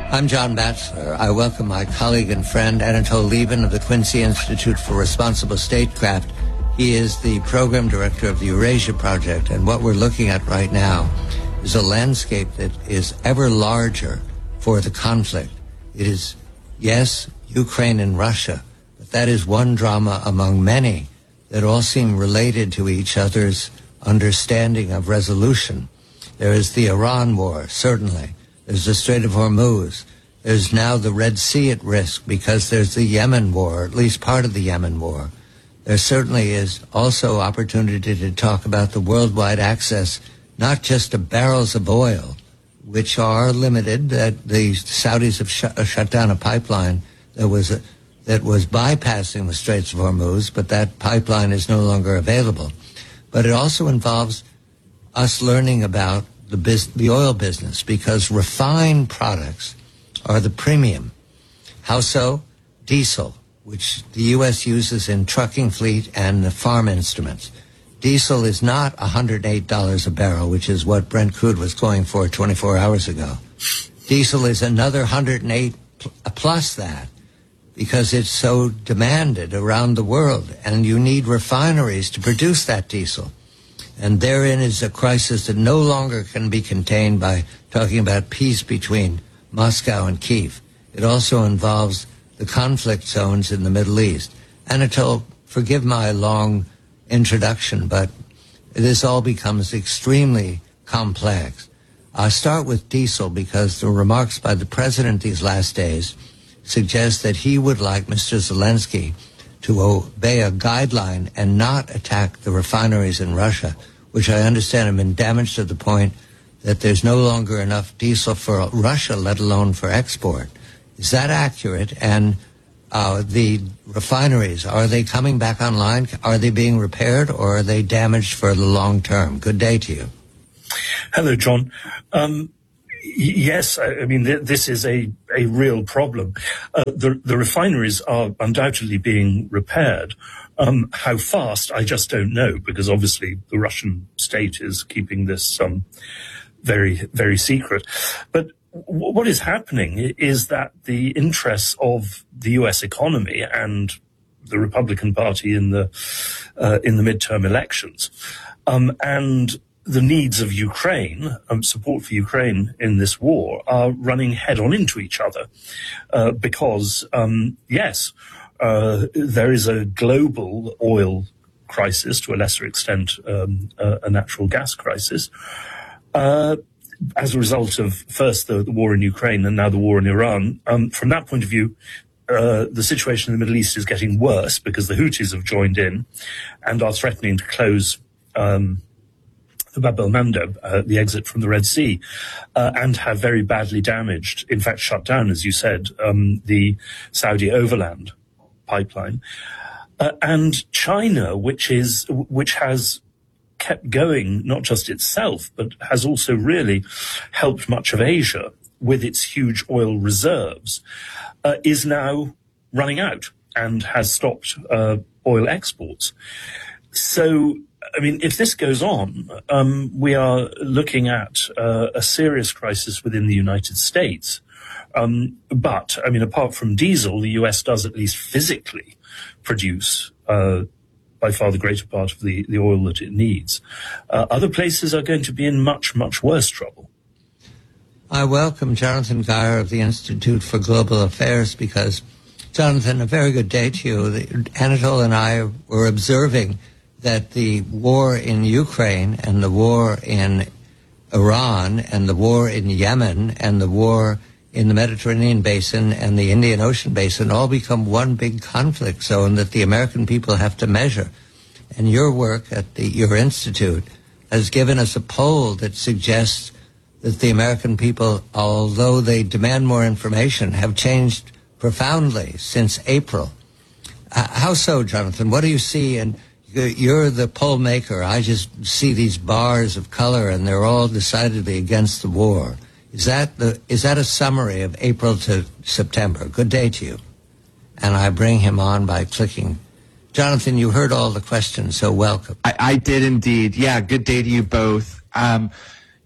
I'm John Batchelor. I welcome my colleague and friend Anatol Lieven of the Quincy Institute for Responsible Statecraft. He is the program director of the Eurasia Project, and what we're looking at right now is a landscape that is ever larger for the conflict. It is, yes, Ukraine and Russia, but that is one drama among many that all seem related to each other's understanding of resolution. There is the Iran war, certainly. There's the Strait of Hormuz. There's now the Red Sea at risk because there's the Yemen war, at least part of the Yemen war. There certainly is also opportunity to talk about the worldwide access, not just to barrels of oil, which are limited, that the Saudis have shut down a pipeline that was bypassing the Straits of Hormuz, but that pipeline is no longer available. But it also involves us learning about the oil business, because refined products are the premium. How so? Diesel, which the U.S. uses in trucking fleet and the farm instruments. Diesel is not $108 a barrel, which is what Brent crude was going for 24 hours ago. Diesel is another 108 plus that, because it's so demanded around the world, and you need refineries to produce that diesel. And therein is a crisis that no longer can be contained by talking about peace between Moscow and Kyiv. It also involves the conflict zones in the Middle East. Anatol, forgive my long introduction, but this all becomes extremely complex. I'll start with diesel because the remarks by the president these last days suggest that he would like Mr. Zelensky to obey a guideline and not attack the refineries in Russia, which I understand have been damaged to the point that there's no longer enough diesel for Russia, let alone for export. Is that accurate? And the refineries, are they coming back online? Are they being repaired, or are they damaged for the long term? Good day to you. Hello, John. Yes, I mean, this is a real problem. The refineries are undoubtedly being repaired. How fast, I just don't know, because obviously the Russian state is keeping this very, very secret. But what is happening is that the interests of the U.S. economy and the Republican Party in the midterm elections, and the needs of Ukraine, support for Ukraine in this war, are running head on into each other. Because, yes, there is a global oil crisis, to a lesser extent, a natural gas crisis, as a result of first the war in Ukraine and now the war in Iran. From that point of view, the situation in the Middle East is getting worse because the Houthis have joined in and are threatening to close the Bab el-Mandeb, the exit from the Red Sea, and have very badly damaged, in fact shut down, as you said, the Saudi overland pipeline. And China, which has kept going, not just itself, but has also really helped much of Asia with its huge oil reserves, is now running out and has stopped oil exports. So, I mean, if this goes on, we are looking at a serious crisis within the United States. But, I mean, apart from diesel, the US does at least physically produce by far the greater part of the oil that it needs. Other places are going to be in much, much worse trouble. I welcome Jonathan Geyer of the Institute for Global Affairs because, Jonathan, a very good day to you. Anatol and I were observing that the war in Ukraine and the war in Iran and the war in Yemen and the war in the Mediterranean basin and the Indian Ocean basin all become one big conflict zone that the American people have to measure. And your work at your institute has given us a poll that suggests that the American people, although they demand more information, have changed profoundly since April. How so, Jonathan? What do you see? And you're the poll maker. I just see these bars of color, and they're all decidedly against the war. Is that a summary of April to September? Good day to you. And I bring him on by clicking. Jonathan, you heard all the questions, so welcome. I did indeed. Yeah, good day to you both.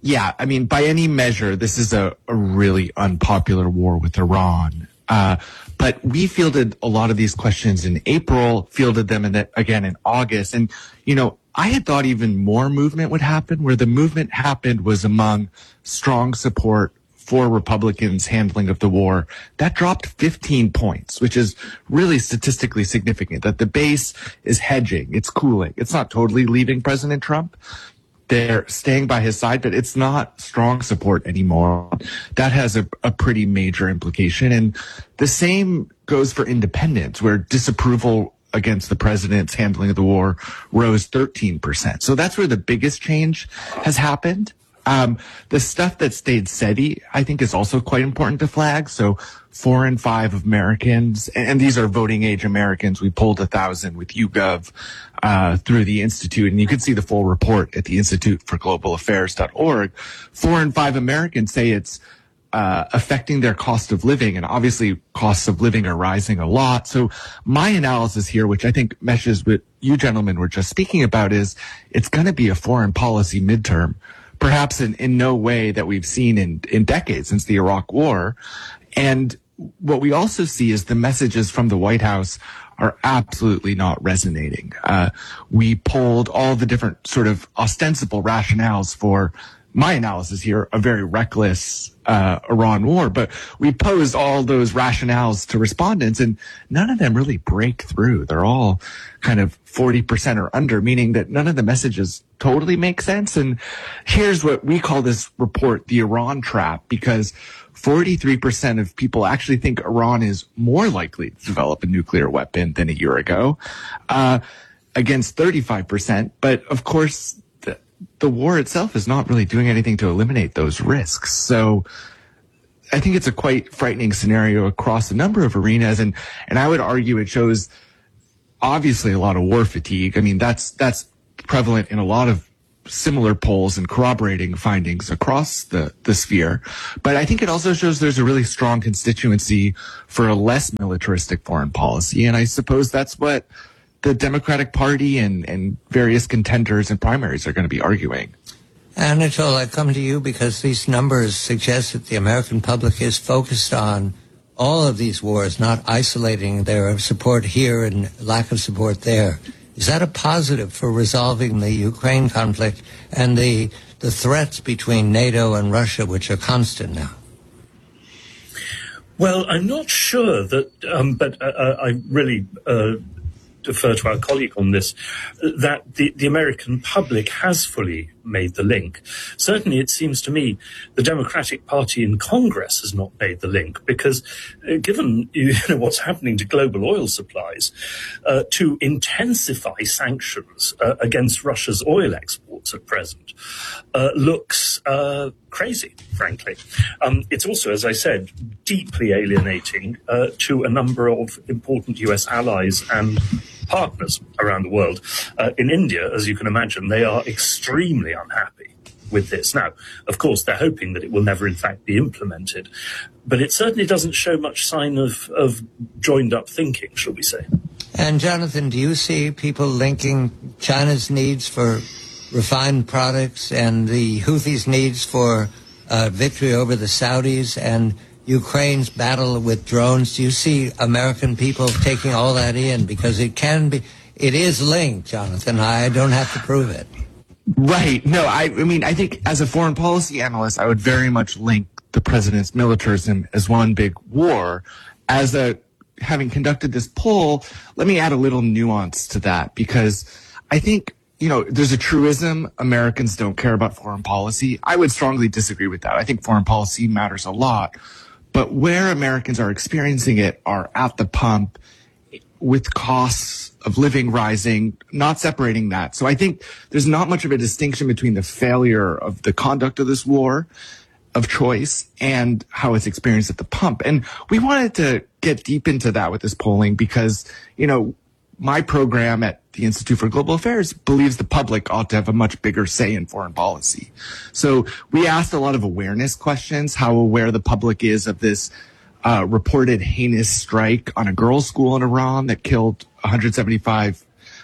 Yeah, I mean, by any measure, this is a really unpopular war with Iran. But we fielded a lot of these questions in April, fielded them again in August. And, I had thought even more movement would happen. Where the movement happened was among strong support for Republicans' handling of the war. That dropped 15 points, which is really statistically significant, that the base is hedging. It's cooling. It's not totally leaving President Trump. They're staying by his side, but it's not strong support anymore. That has a pretty major implication. And the same goes for independents, where disapproval against the president's handling of the war rose 13%. So that's where the biggest change has happened. The stuff that stayed steady, I think, is also quite important to flag. So 4 in 5 Americans, and these are voting age Americans. We polled 1,000 with YouGov through the Institute, and you can see the full report at the Institute for Global Affairs.org. 4 in 5 Americans say it's affecting their cost of living, and obviously costs of living are rising a lot. So my analysis here, which I think meshes with you gentlemen were just speaking about, is it's going to be a foreign policy midterm, perhaps in no way that we've seen in decades since the Iraq War. And what we also see is the messages from the White House are absolutely not resonating. We polled all the different sort of ostensible rationales for, my analysis here, a very reckless Iran war, but we posed all those rationales to respondents, and none of them really break through. They're all kind of 40% or under, meaning that none of the messages totally make sense. And here's what we call this report the Iran trap, because 43% of people actually think Iran is more likely to develop a nuclear weapon than a year ago, against 35%. But of course, the war itself is not really doing anything to eliminate those risks. So I think it's a quite frightening scenario across a number of arenas. And I would argue it shows obviously a lot of war fatigue. I mean, that's prevalent in a lot of similar polls and corroborating findings across the sphere. But I think it also shows there's a really strong constituency for a less militaristic foreign policy. And I suppose that's what the Democratic Party and various contenders and primaries are going to be arguing. Anatol, I come to you because these numbers suggest that the American public is focused on all of these wars, not isolating their support here and lack of support there. Is that a positive for resolving the Ukraine conflict and the threats between NATO and Russia, which are constant now? Well, I'm not sure that, but I really defer to our colleague on this, that the American public has fully made the link. Certainly, it seems to me the Democratic Party in Congress has not made the link, because given what's happening to global oil supplies, to intensify sanctions against Russia's oil exports at present looks crazy, frankly. It's also, as I said, deeply alienating to a number of important US allies and partners around the world. In India, as you can imagine, they are extremely unhappy with this. Now, of course, they're hoping that it will never in fact be implemented, but it certainly doesn't show much sign of joined up thinking, shall we say. And Jonathan, do you see people linking China's needs for refined products and the Houthis' needs for victory over the Saudis and Ukraine's battle with drones? Do you see American people taking all that in? Because it is linked, Jonathan. I don't have to prove it. Right. No, I mean, I think as a foreign policy analyst, I would very much link the president's militarism as one big war. Having conducted this poll, let me add a little nuance to that, because I think, there's a truism, Americans don't care about foreign policy. I would strongly disagree with that. I think foreign policy matters a lot. But where Americans are experiencing it are at the pump, with costs of living rising, not separating that. So I think there's not much of a distinction between the failure of the conduct of this war of choice and how it's experienced at the pump. And we wanted to get deep into that with this polling because, my program at the Institute for Global Affairs believes the public ought to have a much bigger say in foreign policy. So we asked a lot of awareness questions, how aware the public is of this reported heinous strike on a girls' school in Iran that killed 175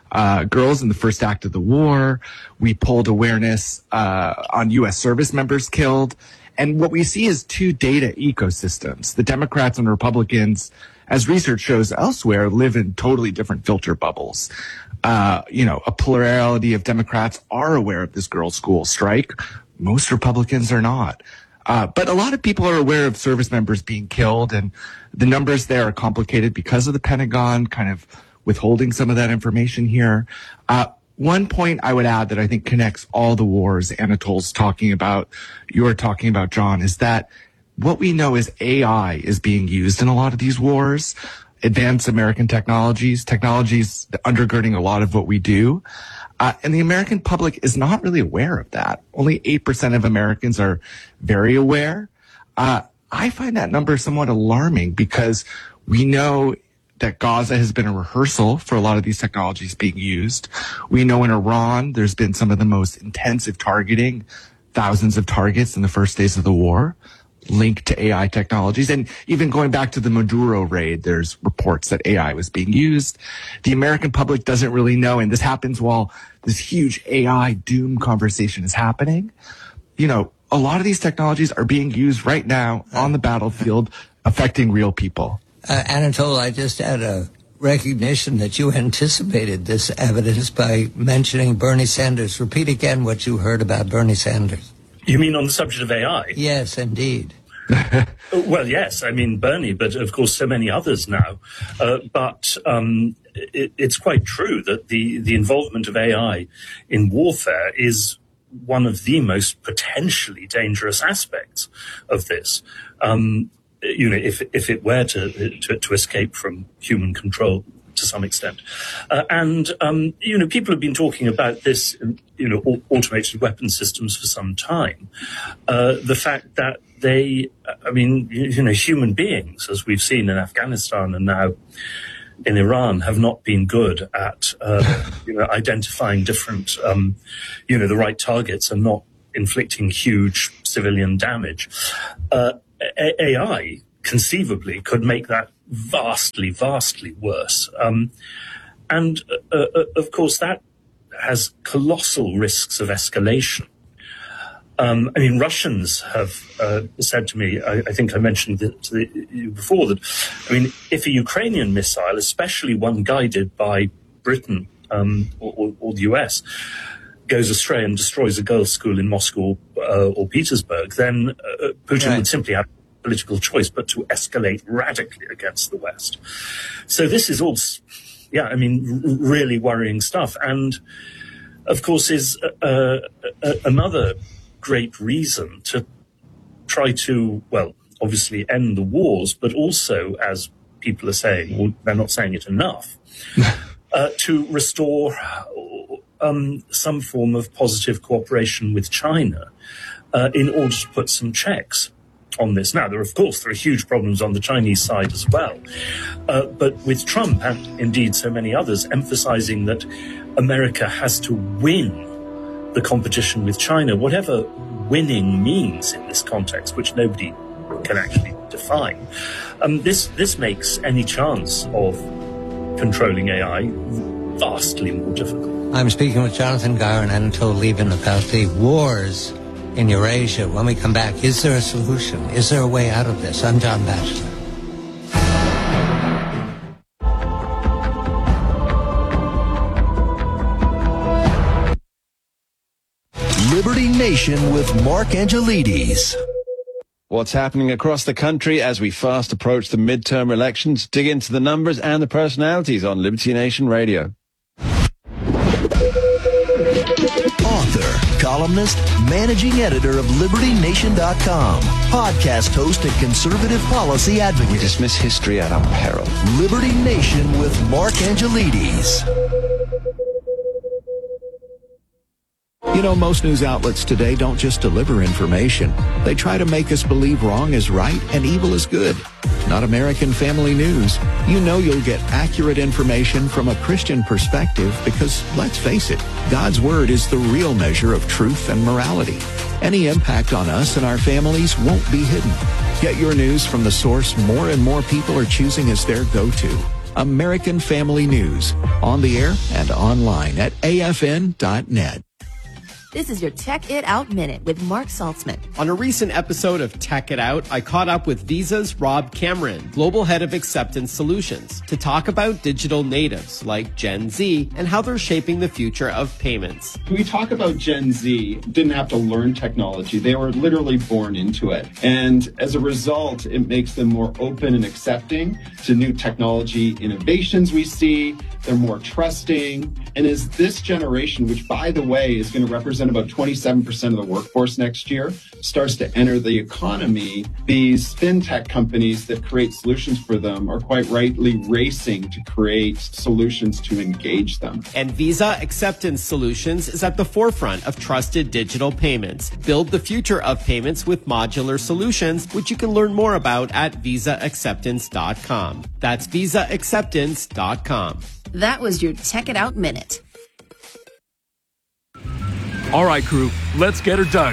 girls in the first act of the war. We polled awareness on U.S. service members killed. And what we see is two data ecosystems. The Democrats and Republicans, as research shows elsewhere, live in totally different filter bubbles. A plurality of Democrats are aware of this girls' school strike. Most Republicans are not. But a lot of people are aware of service members being killed, and the numbers there are complicated because of the Pentagon kind of withholding some of that information here. One point I would add that I think connects all the wars Anatol's talking about, you're talking about, John, is that what we know is AI is being used in a lot of these wars, advanced American technologies undergirding a lot of what we do. And the American public is not really aware of that. Only 8% of Americans are very aware. I find that number somewhat alarming because we know that Gaza has been a rehearsal for a lot of these technologies being used. We know in Iran, there's been some of the most intensive targeting, thousands of targets in the first days of the war, linked to AI technologies. And even going back to the Maduro raid, there's reports that AI was being used. The American public doesn't really know, and this happens while this huge AI doom conversation is happening. A lot of these technologies are being used right now on the battlefield, affecting real people. Anatol, I just had a recognition that you anticipated this evidence by mentioning Bernie Sanders. Repeat again what you heard about Bernie Sanders. You mean on the subject of AI? Yes, indeed. Well, yes, I mean Bernie, but of course so many others now. But it's quite true that the involvement of AI in warfare is one of the most potentially dangerous aspects of this. If it were to escape from human control to some extent. People have been talking about this, automated weapon systems for some time. The fact that human beings, as we've seen in Afghanistan and now in Iran, have not been good at, identifying different, the right targets and not inflicting huge civilian damage. AI conceivably could make that vastly, vastly worse. Of course, that has colossal risks of escalation. Russians have said to me, I think I mentioned to you before, that, if a Ukrainian missile, especially one guided by Britain or the US, goes astray and destroys a girls' school in Moscow or Petersburg, then Putin would simply have political choice but to escalate radically against the West. So this is all, really worrying stuff. And, of course, is another great reason to try to, obviously end the wars, but also, as people are saying, or they're not saying it enough, to restore some form of positive cooperation with China in order to put some checks on this. Now, there are huge problems on the Chinese side as well. But with Trump and indeed so many others emphasizing that America has to win the competition with China, whatever winning means in this context, which nobody can actually define, this makes any chance of controlling AI vastly more difficult. I'm speaking with Jonathan Geyer and Anatol Lieven about the wars in Eurasia. When we come back, is there a solution? Is there a way out of this? I'm John Batchelor. Liberty Nation with Mark Angelides. What's happening across the country as we fast approach the midterm elections? Dig into the numbers and the personalities on Liberty Nation Radio. Author, columnist, managing editor of LibertyNation.com, podcast host and conservative policy advocate. We dismiss history at our peril. Liberty Nation with Mark Angelides. You know, most news outlets today don't just deliver information. They try to make us believe wrong is right and evil is good. Not American Family News. You know you'll get accurate information from a Christian perspective because, let's face it, God's Word is the real measure of truth and morality. Any impact on us and our families won't be hidden. Get your news from the source more and more people are choosing as their go-to. American Family News, on the air and online at afn.net. This is your Tech It Out Minute with Mark Saltzman. On a recent episode of Tech It Out, I caught up with Visa's Rob Cameron, Global Head of Acceptance Solutions, to talk about digital natives like Gen Z and how they're shaping the future of payments. When we talk about Gen Z, didn't have to learn technology. They were literally born into it. And as a result, it makes them more open and accepting to new technology innovations we see. They're more trusting. And as this generation, which by the way is going to represent about 27% of the workforce next year, starts to enter the economy, these fintech companies that create solutions for them are quite rightly racing to create solutions to engage them. And Visa Acceptance Solutions is at the forefront of trusted digital payments. Build the future of payments with modular solutions, which you can learn more about at visaacceptance.com. That's visaacceptance.com. That was your Tech It Out Minute. All right, crew, let's get her dug.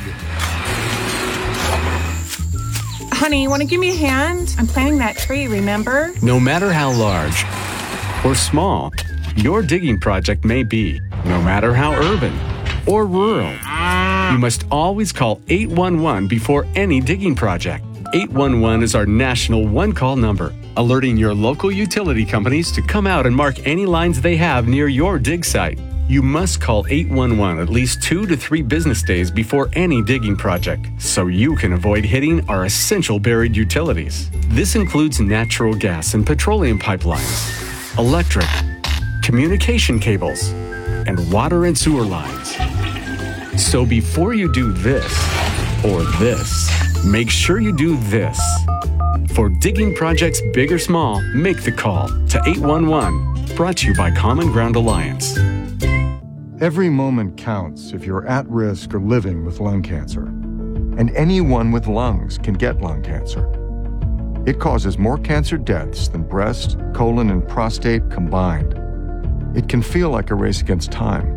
Honey, you want to give me a hand? I'm planting that tree, remember? No matter how large or small your digging project may be, no matter how urban or rural, you must always call 811 before any digging project. 811 is our national one-call number, alerting your local utility companies to come out and mark any lines they have near your dig site. You must call 811 at least 2 to 3 business days before any digging project, so you can avoid hitting our essential buried utilities. This includes natural gas and petroleum pipelines, electric, communication cables, and water and sewer lines. So before you do this or this, make sure you do this. For digging projects big or small, make the call to 811. Brought to you by Common Ground Alliance. Every moment counts if you're at risk or living with lung cancer. And anyone with lungs can get lung cancer. It causes more cancer deaths than breast, colon, and prostate combined. It can feel like a race against time.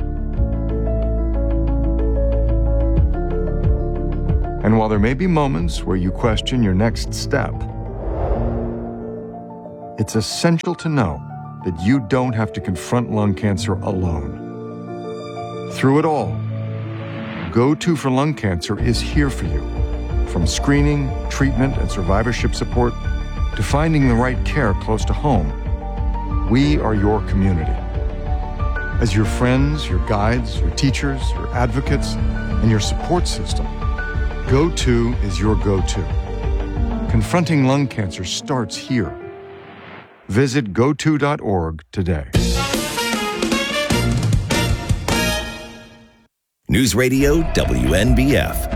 And while there may be moments where you question your next step, it's essential to know that you don't have to confront lung cancer alone. Through it all, Go-To for Lung Cancer is here for you. From screening, treatment, and survivorship support to finding the right care close to home, we are your community. As your friends, your guides, your teachers, your advocates, and your support system, Go-To is your go-to. Confronting lung cancer starts here. Visit goto.org today. News Radio WNBF.